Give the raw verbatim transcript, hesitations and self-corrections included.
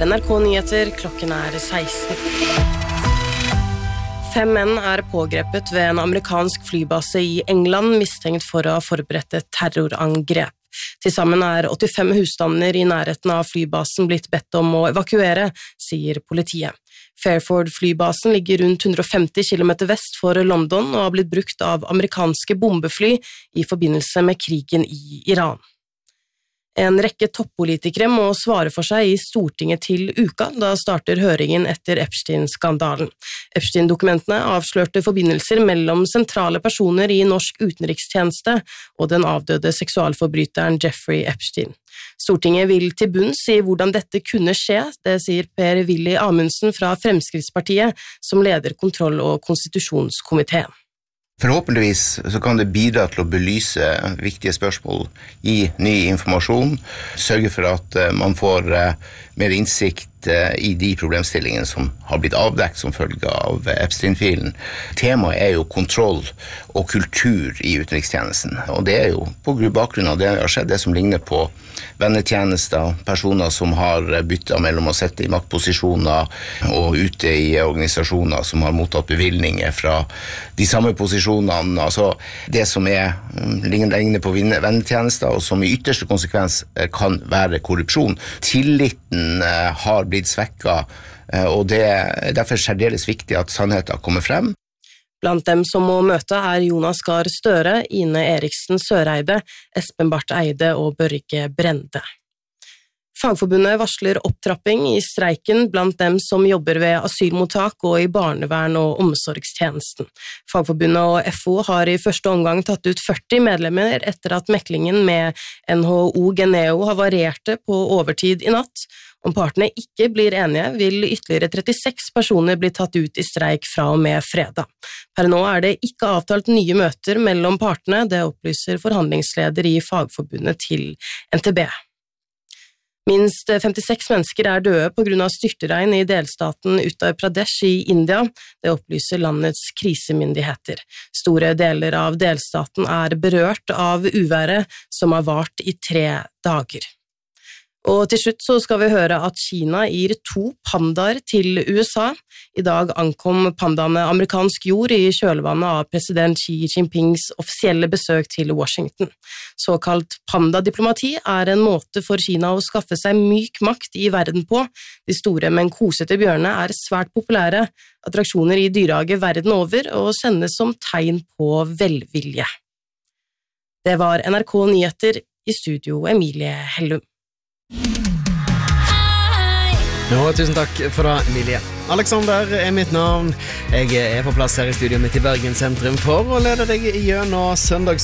er N R K Nyheter, klokken er seksten. Fem menn er pågrepet ved en amerikansk flybase i England, mistenkt for å ha forberedt et terrorangrep. Til sammen er åttifem husstander i nærheten av flybasen blitt bedt om å evakuere, sier politiet. Fairford-flybasen ligger rundt hundre og femti kilometer vest for London og har blitt brukt av amerikanske bombefly i forbindelse med krigen i Iran. En rekke toppolitikere må svare for seg i Stortinget til uka, da starter høringen etter Epstein-skandalen. Epstein-dokumentene avslørte forbindelser mellom sentrale personer i norsk utenrikstjeneste og den avdøde seksualforbryteren Jeffrey Epstein. Stortinget vil til bunns i hvordan dette kunne skje, det sier Per-Willy Amundsen fra Fremskrittspartiet, som leder kontroll- og konstitusjonskomiteen. Forhåpentligvis så kan det bidra til å belyse viktige spørsmål, gi ny informasjon, sørge for at man får mer innsikt i de problemstillingene som har blitt avdekt som følge av Epstein-filen. Temaet er jo kontroll og kultur i utenrikstjenesten, og det er jo på bakgrunn av det har skjedd, det som ligner på vennetjenester, personer som har byttet mellom å sette i maktposisjoner og ute i organisasjoner som har mottatt bevilgninger fra de samme posisjonene, altså det som er ligner på vennetjenester og som i ytterste konsekvens kan være korrupsjon. Tilliten har blitt svekket, og det er derfor særdeles viktig at sannheten kommer frem. Blant dem som må møte er Jonas Gahr Støre, Ine Eriksen Søreide, Espen Barth Eide og Børge Brende. Fagforbundet varsler opptrapping i streiken blant dem som jobber ved asylmottak og i barnevern- og omsorgstjenesten. Fagforbundet og F O har i første omgang tatt ut førti medlemmer etter at meklingen med N H O Geneo havarerte på overtid i natt. Om partene ikke blir enige, vil ytterligere trettiseks personer bli tatt ut i streik fra og med fredag. Per nå er det ikke avtalt nye møter mellom partene, det opplyser forhandlingsleder i Fagforbundet til N T B. Minst femtiseks mennesker er døde på grunn av styrtregn i delstaten Uttar Pradesh i India, det opplyser landets krisemyndigheter. Store deler av delstaten er berørt av uværet som har vart i tre dager. Og til slutt så skal vi høre at Kina gir to pandaer til U S A. I dag ankom pandaene amerikansk jord i kjølvannet av president Xi Jinpings offisielle besøk til Washington. Såkalt pandadiplomati er en måte for Kina å skaffe seg myk makt i verden på. De store, men kosete bjørnene er svært populære attraksjoner i dyrehage verden over og sendes som tegn på velvilje. Det var N R K Nyheter, i studio Emilie Hellum. Nå, tusen takk for det, Emilie. Alexander er mitt navn. Jeg er på plass her i studio midt i Bergen sentrum for å lede deg gjennom søndags